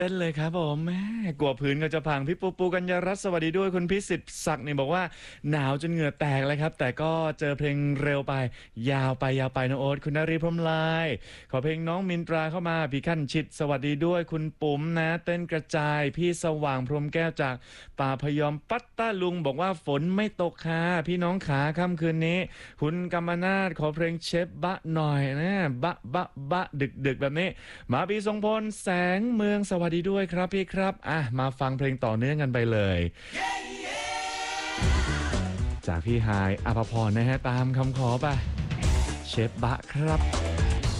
เต้นเลยครับผมแม่กลัวพื้นก็จะพังพี่ปูกัญญารัตน์สวัสดีด้วยคุณพิสิทธิ์ศักดิ์นี่บอกว่าหนาวจนเหงื่อแตกเลยครับแต่ก็เจอเพลงเร็วไปยาวไปน้องโอ๊ตคุณนรีพรหมลายขอเพลงน้องมินตราเข้ามาพี่ขั้นชิดสวัสดีด้วยคุณปุ๋มนะเต้นกระจายพี่สว่างพรหมแก้วจากป่าพยอมปัตตาลุงบอกว่าฝนไม่ตกค่ะพี่น้องขาค่ำคืนนี้คุณกำมนาฏขอเพลงเชฟบะหน่อยนะบะดึกแบบนี้มาปีทรงพลแสงเมืองสวัสดีด้วยครับพี่ครับมาฟังเพลงต่อเนื่องกันไปเลยจากพี่ฮายอภพรนะฮะตามคำขอไปเชฟบะครับ